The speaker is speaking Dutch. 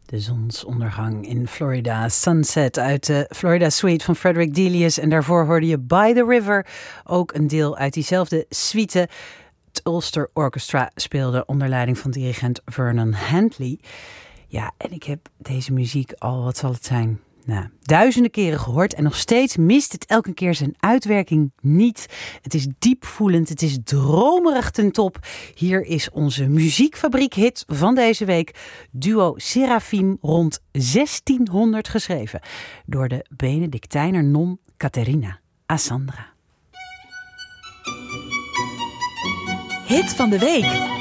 De zonsondergang in Florida, Sunset uit de Florida Suite van Frederick Delius. En daarvoor hoorde je By the River, ook een deel uit diezelfde suite. Het Ulster Orchestra speelde onder leiding van dirigent Vernon Handley. Ja, en ik heb deze muziek al, wat zal het zijn? Nou, duizenden keren gehoord en nog steeds mist het elke keer zijn uitwerking niet. Het is diepvoelend, het is dromerig ten top. Hier is onze muziekfabriek-hit van deze week. Duo Seraphim, rond 1600 geschreven. Door de Benedictijner non Caterina Asandra. Hit van de week.